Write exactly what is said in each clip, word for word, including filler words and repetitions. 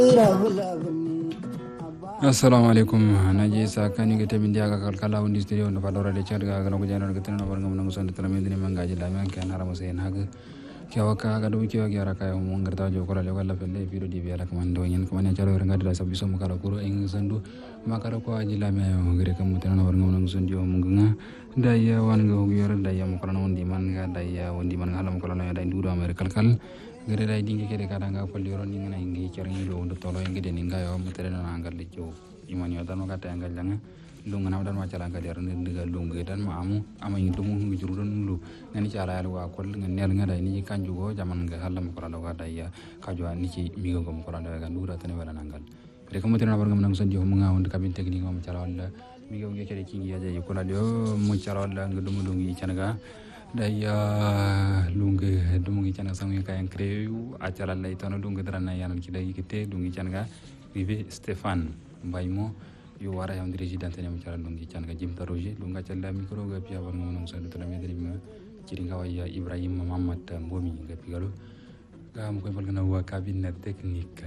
assalamu alaikum naji sakani ga tabin dia ga kalkala woni studio no fadora de charga ga no jana ga tan no barngam no son tan medini mangaji la men kan harama sen haga kyawa ka ga do kyawa ga raka yo mon garta jo kola le wala felle fido di biala kam ndo nyen kam ne charo nga da sabbi so makara kuro en sandu makara ko aji la me yo gere kam tan no barngam no son dio mun nga da ya wan ga yor da ya mo kola no ndi man ga da ya wondi man halam kola no da ndudo amer kalkal gere day dinge kede kada nga fol yoro ni ngana ngi cerni do ndo tolo ngi de ni nga yo mutere na ngal le jo imani yo tan kata ngal langa lu ngana dan ma cala ngal der ni diga lu ngi tan ma amu ama ngi dum ngi juru don lu ngani cala yal wa kol ngi nel nga day ni kanju go jaman nga halam ko la wa day ya kaju ni ci mi go ko la ga ndura tan wala nangal re ko mutere na bar ngam nang son jo mu nga won kabin technique mo cala wala mi go ngi kede ci ngi ya je ko la do mu cala wala nga dum dum ngi canaga daya lunge dumungi chana sangi kayan kreu acara lai tono lunge drana yanan kida yikite lungi changa vive Stefan Mbaimo yo wara yang diriji dan tanya bicara lungi changa Jim Taroje lunga chala mikro ga pia bar ngomong sa dutana medri ma ciring kawaya Ibrahim Muhammad Mbomi ga pigalo ga mo ko falgana wa cabinet technique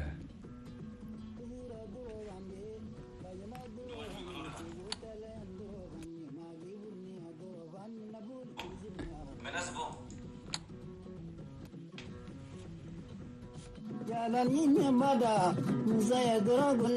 Ya la niña mada, saya dragon